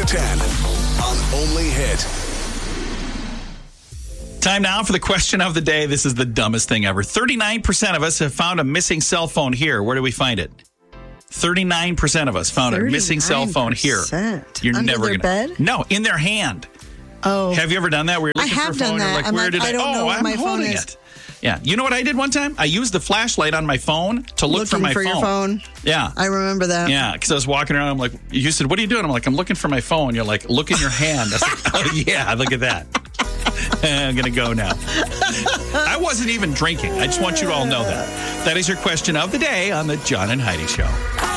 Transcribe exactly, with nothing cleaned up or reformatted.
ten on Only Hit. Time now for the question of the day. This is the dumbest thing ever. thirty-nine percent of us have found a missing cell phone here. Where do we find it? thirty-nine percent of us found a missing cell phone here. You're Under never their gonna bed? No, in their hand. Oh. Have you ever done that? Where you're I looking have for a phone, done you're that. like, I'm where like, did I I? don't oh, know where I'm my phone holding is. it. Yeah. You know what I did one time? I used the flashlight on my phone to look Looking for my for phone. your phone. Yeah. I remember that. Yeah, because I was walking around. I'm like, you said, what are you doing? I'm like, I'm looking for my phone. You're like, look in your hand. I was like, oh, yeah, look at that. I'm going to go now. I wasn't even drinking. I just want you to all know that. That is your question of the day on the John and Heidi Show.